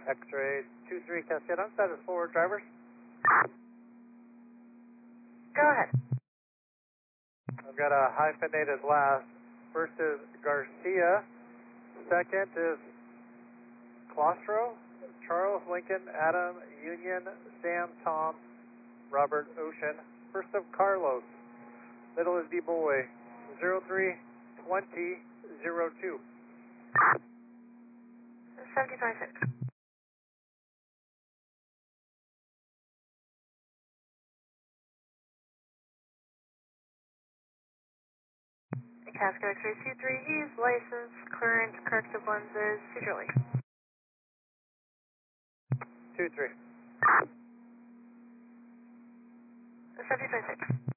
X-ray 23 Cascade on status forward drivers. Go ahead. I've got a hyphenated last. First is Garcia. Second is Claustro. Charles, Lincoln, Adam, Union, Sam, Tom, Robert, Ocean. First of Carlos. Middle is D-Boy. 032002. 7026. Casco X-ray C3E's license, current, corrective lenses, Securely. 23. 7026.